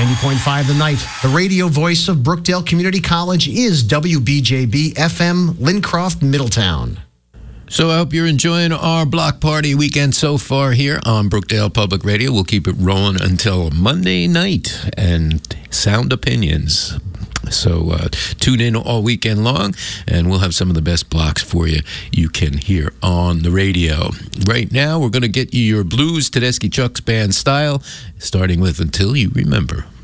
90.5 The Night. The radio voice of Brookdale Community College is WBJB FM, Lincroft, Middletown. So I hope you're enjoying our block party weekend so far here on Brookdale Public Radio. We'll keep it rolling until Monday night and sound opinions. So tune in all weekend long, and we'll have some of the best blocks for you can hear on the radio. Right now, we're going to get you your Blues Tedeschi Trucks Band style, starting with Until You Remember.